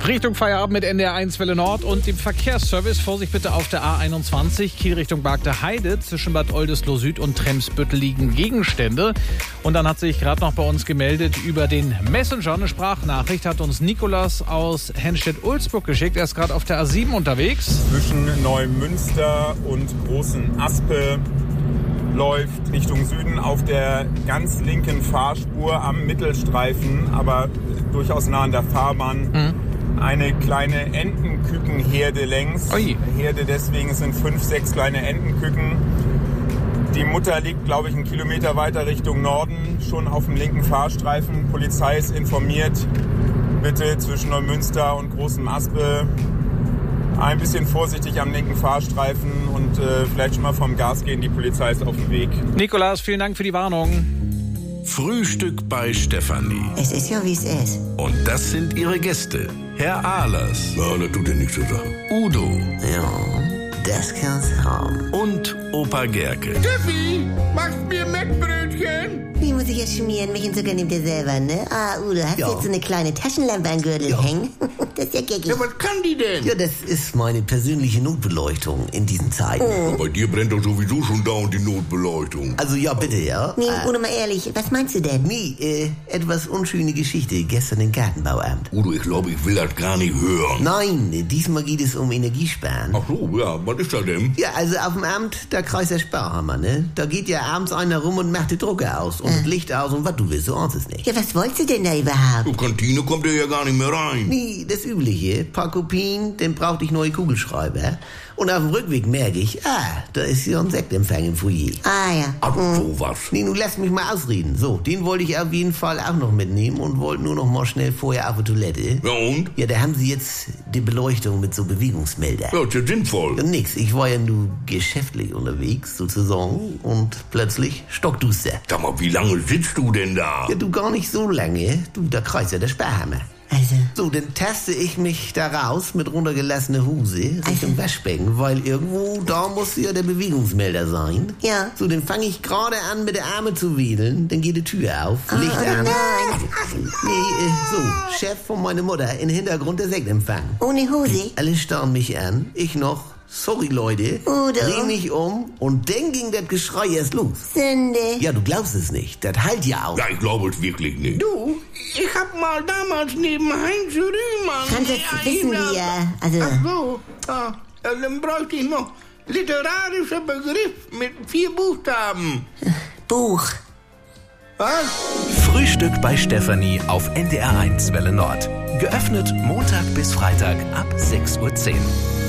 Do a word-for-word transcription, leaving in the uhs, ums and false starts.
Richtung Feierabend mit N D R eins Welle Nord und dem Verkehrsservice. Vorsicht bitte auf der A einundzwanzig, Kiel Richtung Bargte Heide. Zwischen Bad Oldesloe Süd und Tremsbüttel liegen Gegenstände. Und dann hat sich gerade noch bei uns gemeldet über den Messenger. Eine Sprachnachricht hat uns Nikolas aus Henstedt-Ulzburg geschickt. Er ist gerade auf der A sieben unterwegs. Zwischen Neumünster und Großen Aspe läuft Richtung Süden auf der ganz linken Fahrspur am Mittelstreifen, aber durchaus nah an der Fahrbahn, mhm. eine kleine Entenkükenherde längs. Ui. Herde deswegen, es sind fünf, sechs kleine Entenküken. Die Mutter liegt, glaube ich, einen Kilometer weiter Richtung Norden, schon auf dem linken Fahrstreifen. Polizei ist informiert. Bitte zwischen Neumünster und Großem Aspe ein bisschen vorsichtig am linken Fahrstreifen und äh, vielleicht schon mal vom Gas gehen. Die Polizei ist auf dem Weg. Nikolas, vielen Dank für die Warnung. Frühstück bei Stefanie. Es ist ja, wie es ist. Und das sind ihre Gäste. Herr Ahlers. Ja, das tut ja nichts zur Sache. Udo. Ja, das kann's haben. Und Opa Gerke. Steffi, machst mir Mettbrötchen? Wie muss ich jetzt schmieren? Mich und sogar nimmt ihr selber, ne? Ah, Udo, hast du Ja. jetzt so eine kleine Taschenlampe am Gürtel Ja. hängen? Das ist ja geckig. Ja, was kann die denn? Ja, das ist meine persönliche Notbeleuchtung in diesen Zeiten. Oh. Bei dir brennt doch sowieso schon dauernd die Notbeleuchtung. Also ja, bitte, ja. Nee, Äh, Udo, mal ehrlich, was meinst du denn? nee, äh, etwas unschöne Geschichte gestern im Gartenbauamt. Udo, ich glaube, ich will das gar nicht hören. Nein, diesmal geht es um Energiesparen. Ach so, ja, was ist das denn? Ja, also auf dem Amt, da kreist der Sparhammer, ne? Da geht ja abends einer rum und macht die Drucker aus und das Licht aus und was du willst, so ahnst es nicht. Ja, was wolltest du denn da überhaupt? Zur Kantine kommt er ja gar nicht mehr rein. Nee, das Übliche. Paar Kopien, dann brauchte ich neue Kugelschreiber. Und auf dem Rückweg merke ich, ah, da ist ja ein Sektempfang im Foyer. Ah, ja. Ach, sowas. Nee, nun lass mich mal ausreden. So, den wollte ich auf jeden Fall auch noch mitnehmen und wollte nur noch mal schnell vorher auf die Toilette. Ja und? Ja, da haben sie jetzt die Beleuchtung mit so Bewegungsmelder. Ja, ist ja sinnvoll. Ja, nix, ich war ja nur geschäftlich unterwegs, sozusagen, und plötzlich stockduster. Sag mal, wie lange sitzt du denn da? Ja, du gar nicht so lange. Du, da kreist ja der Sparhammer. Also, So, dann taste ich mich da raus mit runtergelassener Hose Richtung Waschbecken, weil irgendwo da muss ja der Bewegungsmelder sein. ja. So, dann fange ich gerade an, mit der Arme zu wedeln, dann geht die Tür auf, Licht oh an. nein. Nee, äh, so, Chef von meiner Mutter, im Hintergrund der Sektempfang. Ohne Hose? Alle starren mich an, ich noch, sorry Leute, Udo. dreh mich um und dann ging das Geschrei erst los. Sünde. Ja, du glaubst es nicht, das halt ja auch. Ja, ich glaube es wirklich nicht. Du, ich hab mal damals neben Heinz Rühmann... Franz, das wissen wir. Also, Ach so, ja, dann bräuchte ich noch literarischer Begriff mit vier Buchstaben. Buch. Was? Frühstück bei Stefanie auf N D R eins Welle Nord. Geöffnet Montag bis Freitag ab sechs Uhr zehn.